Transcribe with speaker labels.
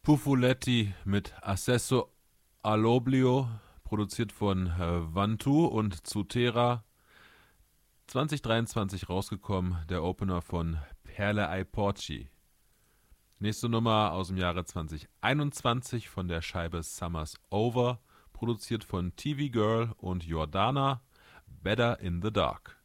Speaker 1: Pufoletti mit Accesso all'Oblio, produziert von Vantu und Zutera. 2023 rausgekommen, der Opener von Perle ai Porci. Nächste Nummer aus dem Jahre 2021 von der Scheibe Summer's Over, produziert von TV Girl und Jordana, Better in the Dark.